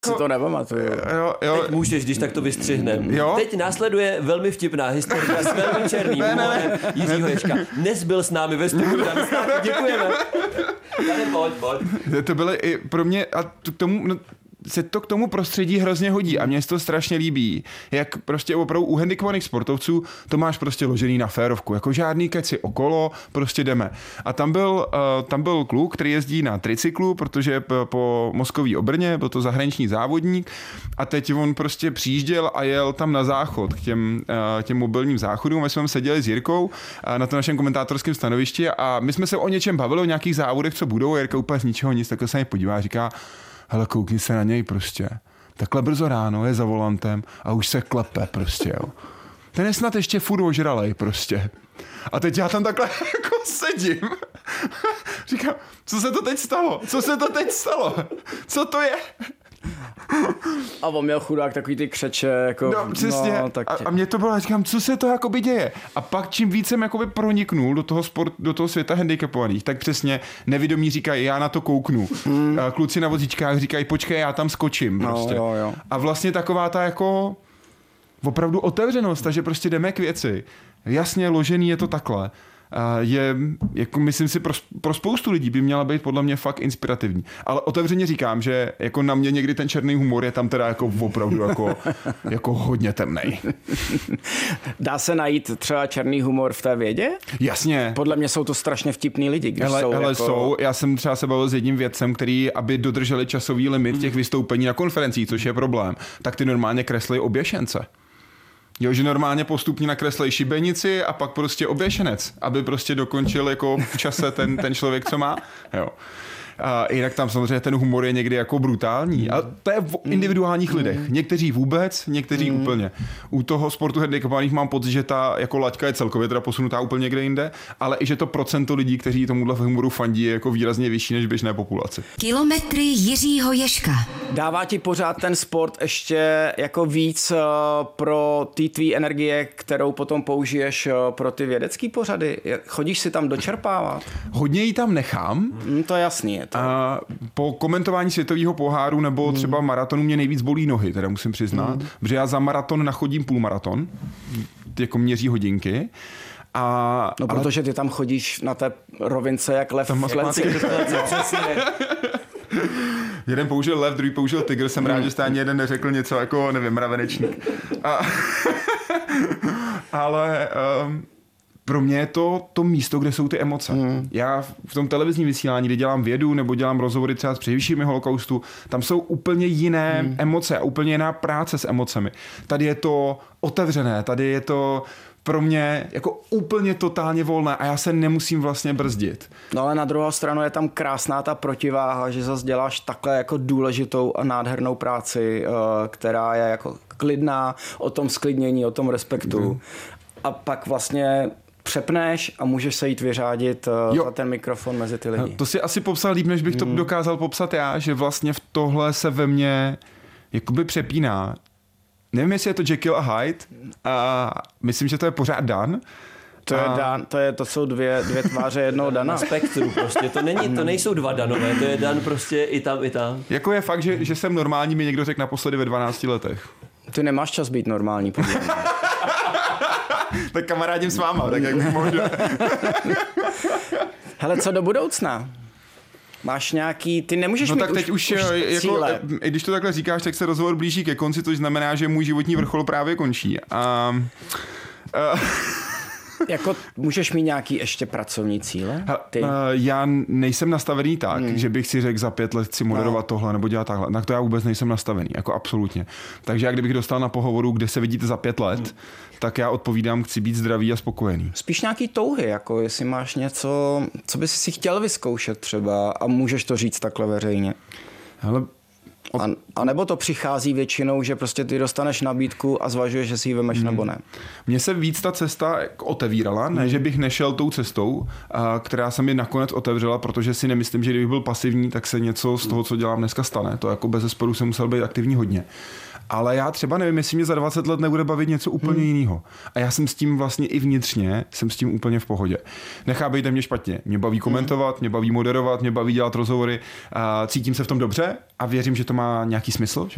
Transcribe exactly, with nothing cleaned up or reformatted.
Si to nepamatuju. Jo, jo. Teď můžeš, když tak to vystřihnem. Jo? Teď následuje velmi vtipná historie s velmi černým humorem Jiřího Ježka. Dnes byl s námi ve studiu. Děkujeme. Ale pojď, pojď. To bylo i pro mě, a k tomu, no, se to k tomu prostředí hrozně hodí a mně se to strašně líbí, jak prostě opravdu u handicapovaných sportovců to máš prostě ložený na férovku, jako žádný keci okolo, prostě jdeme. A tam byl, uh, tam byl kluk, který jezdí na tricyklu, protože p- po mozkový obrně, byl to zahraniční závodník a teď on prostě přijížděl a jel tam na záchod k těm, uh, těm mobilním záchodům. My jsme seděli s Jirkou uh, na tom našem komentátorském stanovišti a my jsme se o něčem bavili, o nějakých závodech, co budou, a Jirka úplně z ničeho nic, takhle se mě podívá a říká: hele, koukni se na něj prostě. Takhle brzo ráno je za volantem a už se klepe prostě, jo. Ten je snad ještě furt ožralej prostě. A teď já tam takhle jako sedím. Říkám, co se to teď stalo? Co se to teď stalo? Co to je? A on měl chudák takový ty křeče, jako... No, přesně. No, tak a, a mě to bylo, říkám, co se to jakoby děje? A pak čím víc jsem jakoby proniknul do toho sport, do toho světa handicapovaných, tak přesně nevědomí říkají, já na to kouknu. Hmm. Kluci na vozíčkách říkají, počkej, já tam skočím prostě. No, jo, jo. A vlastně taková ta jako opravdu otevřenost, takže prostě jdeme k věci. Jasně ložený je to takhle. Je, jako myslím si, pro, pro spoustu lidí by měla být podle mě fakt inspirativní. Ale otevřeně říkám, že jako na mě někdy ten černý humor je tam teda jako opravdu jako, jako hodně temnej. Dá se najít třeba černý humor v té vědě? Jasně. Podle mě jsou to strašně vtipný lidi, když hele, jsou hele, jako... jsou. Já jsem třeba se bavil s jedním vědcem, který, aby dodrželi časový limit těch vystoupení na konferencích, což je problém, tak ty normálně kreslí oběšence. Jo, že normálně postupně nakreslej šibenici a pak prostě oběšenec, aby prostě dokončil jako v čase ten, ten člověk, co má. Jo. A jinak tam samozřejmě ten humor je někdy jako brutální. A to je v individuálních lidech. Někteří vůbec, někteří mm. úplně. U toho sportu handicapovaných mám pocit, že ta jako laťka je celkově teda posunutá úplně někde jinde, ale i že to procento lidí, kteří tomuhle humoru fandí, je jako výrazně vyšší než běžné populace. Kilometry Jiřího Ježka. Dává ti pořád ten sport ještě jako víc pro ty tvý energie, kterou potom použiješ pro ty vědecký pořady? Chodíš si tam dočerpávat? Hodně ji tam nechám. Mm, to je jasný. Je to. A po komentování světového poháru nebo třeba maratonu mě nejvíc bolí nohy, teda musím přiznat, mm. protože já za maraton nachodím půlmaraton, jako měří hodinky. A, no, ale... protože ty tam chodíš na té rovince jak lev v kleci. Jeden použil lev, druhý použil tygr, jsem rád, že jste ani jeden neřekl něco jako, nevím, mravenečník. A... ale... Um... Pro mě je to to místo, kde jsou ty emoce. Mm. Já v tom televizním vysílání, kdy dělám vědu nebo dělám rozhovory třeba s přeživšími holokaustu, tam jsou úplně jiné mm. emoce a úplně jiná práce s emocemi. Tady je to otevřené, tady je to pro mě jako úplně totálně volné a já se nemusím vlastně brzdit. No ale na druhou stranu je tam krásná ta protiváha, že zase děláš takhle jako důležitou a nádhernou práci, která je jako klidná, o tom sklidnění, o tom respektu. Mm. A pak vlastně přepneš a můžeš se jít vyřádit jo. za ten mikrofon mezi ty lidi. To si asi popsal líp, než bych to mm. dokázal popsat já, že vlastně v tohle se ve mně jakoby přepíná. Nevím, jestli je to Jekyll a Hyde a myslím, že to je pořád Dan. To je Dan, to, je, to jsou dvě, dvě tváře jednoho Dana. Na spektru prostě, to, není, to nejsou dva Danové, to je Dan prostě i tam, i tam. Jako je fakt, že, že jsem normální, mi někdo řekl naposledy ve dvanácti letech. Ty nemáš čas být normální, podle mě. Tak kamarádím s váma, tak jak bych mohl. Hele, co do budoucna? Máš nějaký, ty nemůžeš no mít tak teď už, už jako, i když to takhle říkáš, tak se rozhovor blíží ke konci, což znamená, že můj životní vrchol právě končí. A, a... Jako můžeš mít nějaký ještě pracovní cíle? Ty? Já nejsem nastavený tak, hmm. že bych si řekl za pět let chci moderovat no. tohle nebo dělat takhle. Tak to já vůbec nejsem nastavený, jako absolutně. Takže já kdybych dostal na pohovoru, kde se vidíte za pět let, hmm. tak já odpovídám, chci být zdravý a spokojený. Spíš nějaký touhy, jako jestli máš něco, co bys si chtěl vyzkoušet třeba a můžeš to říct takhle veřejně. Hele, A, a nebo to přichází většinou, že prostě ty dostaneš nabídku a zvažuješ, že si ji vemeš hmm. nebo ne? Mně se víc ta cesta otevírala, ne, že bych nešel tou cestou, a, která se mi nakonec otevřela, protože si nemyslím, že kdybych byl pasivní, tak se něco z toho, co dělám dneska stane. To jako bezesporu jsem musel být aktivní hodně. Ale já třeba nevím, jestli mě za dvacet let nebude bavit něco úplně hmm. jiného. A já jsem s tím vlastně i vnitřně, jsem s tím úplně v pohodě. Nechápejte mě špatně. Mě baví komentovat, mě baví moderovat, mě baví dělat rozhovory. A cítím se v tom dobře a věřím, že to má nějaký smysl, že